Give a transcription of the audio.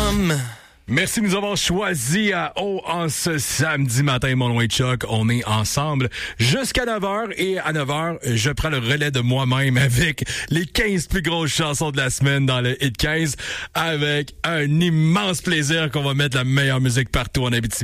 Tom. Merci de nous avoir choisi à haut en ce samedi matin, mon nom est Chuck. On est ensemble jusqu'à 9h et à 9h, je prends le relais de moi-même avec les 15 plus grosses chansons de la semaine dans le Hit 15 avec un immense plaisir qu'on va mettre la meilleure musique partout en Abitibi.